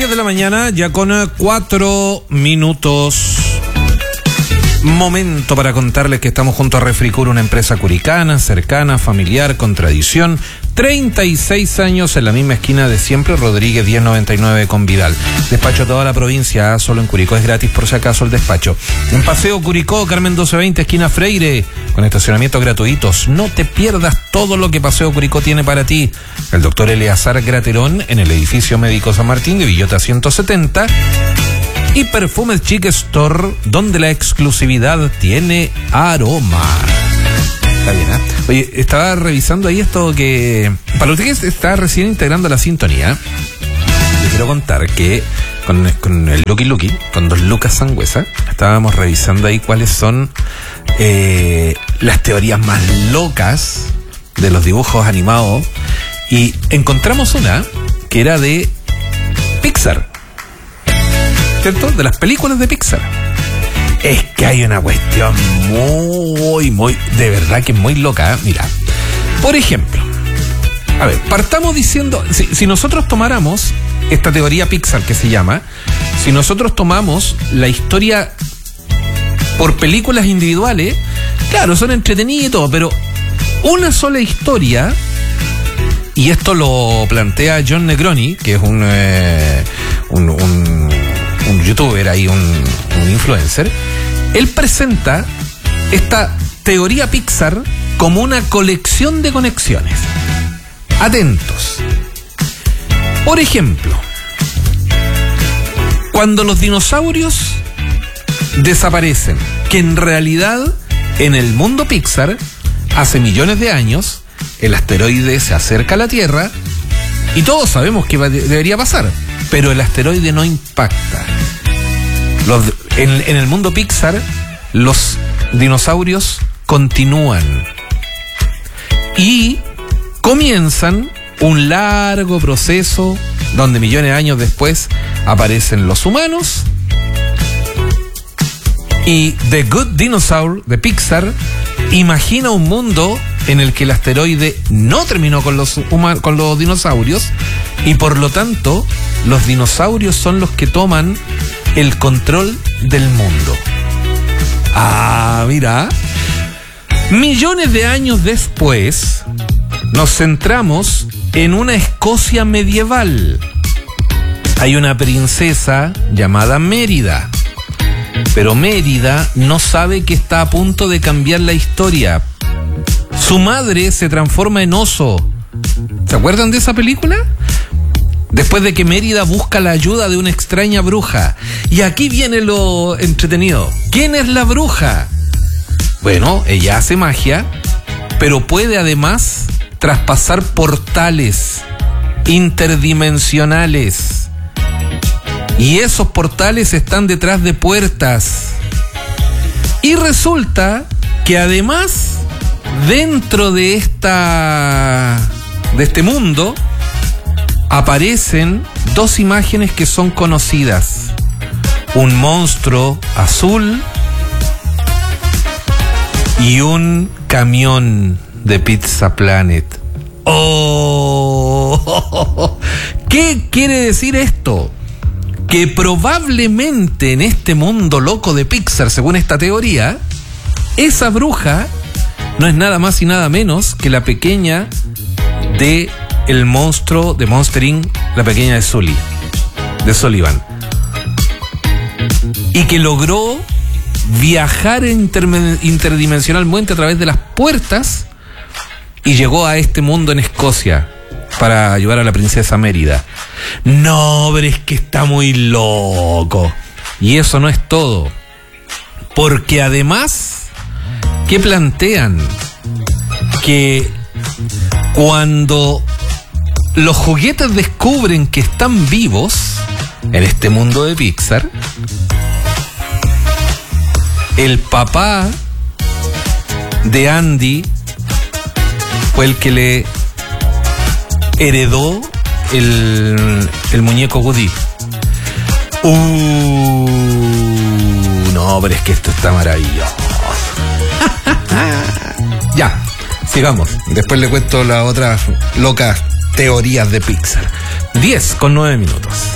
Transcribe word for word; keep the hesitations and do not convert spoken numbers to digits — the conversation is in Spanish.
diez de la mañana, ya con cuatro minutos. Momento para contarles que estamos junto a Refricur, una empresa curicana, cercana, familiar, con tradición. treinta y seis años en la misma esquina de siempre, Rodríguez diez noventa y nueve con Vidal. Despacho a toda la provincia, solo en Curicó es gratis por si acaso el despacho. En Paseo Curicó, Carmen doce veinte, esquina Freire, con estacionamientos gratuitos. No te pierdas todo lo que Paseo Curicó tiene para ti. El doctor Eleazar Graterón en el edificio Médico San Martín de Villota ciento setenta. Y Perfumes Chic Store, donde la exclusividad tiene aroma. Está bien, ¿eh? Oye, estaba revisando ahí esto que... Para usted que está recién integrando la sintonía, le quiero contar que con, con el Lucky Lucky, con Don Lucas Sangüesa, estábamos revisando ahí cuáles son eh, las teorías más locas de los dibujos animados, y encontramos una que era de Pixar, ¿cierto? De las películas de Pixar. Es que hay una cuestión muy, muy, de verdad que es muy loca, ¿eh? Mira, por ejemplo, a ver, partamos diciendo, si, si nosotros tomáramos esta teoría Pixar que se llama, si nosotros tomamos la historia por películas individuales, claro, son entretenidas y todo, pero una sola historia, y esto lo plantea John Negroni, que es un, eh, un, un un youtuber ahí, un, un influencer, él presenta esta teoría Pixar como una colección de conexiones. Atentos. Por ejemplo, cuando los dinosaurios desaparecen, que en realidad en el mundo Pixar, hace millones de años, el asteroide se acerca a la Tierra y todos sabemos que va, debería pasar, pero el asteroide no impacta. Los, en, en el mundo Pixar, los dinosaurios continúan y comienzan un largo proceso donde millones de años después aparecen los humanos, y The Good Dinosaur de Pixar imagina un mundo en el que el asteroide no terminó con los, human, con los dinosaurios, y por lo tanto los dinosaurios son los que toman el control del mundo. Ah, mira. Millones de años después nos centramos en una Escocia medieval. Hay una princesa llamada Mérida, pero Mérida no sabe que está a punto de cambiar la historia. Su madre se transforma en oso. ¿Se acuerdan de esa película? Después de que Mérida busca la ayuda de una extraña bruja. Y aquí viene lo entretenido. ¿Quién es la bruja? Bueno, ella hace magia, pero puede además traspasar portales interdimensionales. Y esos portales están detrás de puertas. Y resulta que además, dentro de esta de este mundo, aparecen dos imágenes que son conocidas: un monstruo azul y un camión de Pizza Planet. ¡Oh! ¿Qué quiere decir esto? Que probablemente en este mundo loco de Pixar, según esta teoría, esa bruja no es nada más y nada menos que la pequeña de el monstruo de Monster incorporated, la pequeña de Sully, de Sullivan, y que logró viajar interme- interdimensionalmente a través de las puertas y llegó a este mundo en Escocia para ayudar a la princesa Mérida. No, pero es que está muy loco. Y eso no es todo, porque además, ¿qué plantean? Que cuando los juguetes descubren que están vivos en este mundo de Pixar, el papá de Andy fue el que le heredó el, el muñeco Woody. Uh, no, pero es que esto está maravilloso. Ya, sigamos. Después le cuento las otras locas teorías de Pixar. diez con nueve minutos.